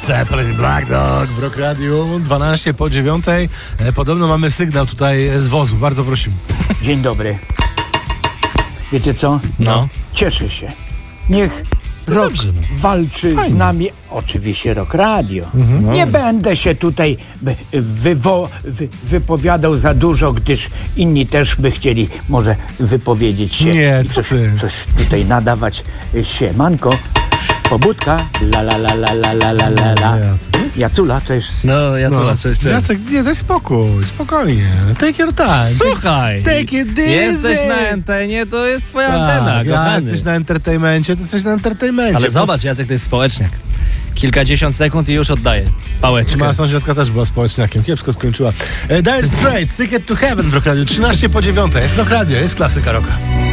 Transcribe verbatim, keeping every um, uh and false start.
Zeppelin Black Dog w Rock Radio, dwanaście po dziewiątej. E, podobno mamy sygnał tutaj z wozu, bardzo prosimy. Dzień dobry. Wiecie co? No. Cieszę się. Niech No Rock dobrze, no. walczy Fajnie. z nami. Oczywiście Rock Radio. Mhm. Nie będę się tutaj by- wywo- wy- wypowiadał za dużo, gdyż inni też by chcieli może wypowiedzieć się. Nie, i co coś, ty? coś tutaj nadawać. Siemanko, pobudka, la la la la la la la la la. Jacek. Jacula, to jest... No, Jacula, No. cześć, cześć. Jacek, nie, daj spokój, spokojnie. Take your time. Słuchaj, Take it easy. jesteś na antenie, to jest twoja antena, Tak, ja kochany. jesteś na entertainmencie, ty jesteś na entertainmencie. Ale zobacz, Jacek to jest społeczniak. Kilkadziesiąt sekund i już oddaje pałeczkę. Moja sąsiadka też była społeczniakiem, kiepsko skończyła. E, Dire Straits, Ticket to Heaven w Rock Radio, trzynaście po dziewiątej. Jest Rock Radio, jest klasyka rocka.